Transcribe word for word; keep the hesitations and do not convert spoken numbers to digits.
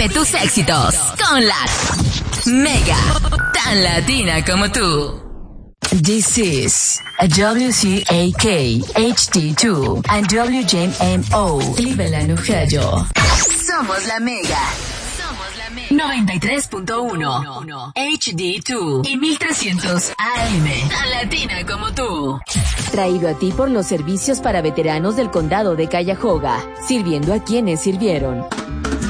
Vive tus éxitos con la Mega, tan latina como tú. This is a W C A K H D two and W J M O Cleveland, Ohio. Somos la Mega. Somos la Mega. noventa y tres punto uno H D dos y mil trescientos A M. Tan latina como tú. Traído a ti por los servicios para veteranos del condado de Cuyahoga, sirviendo a quienes sirvieron.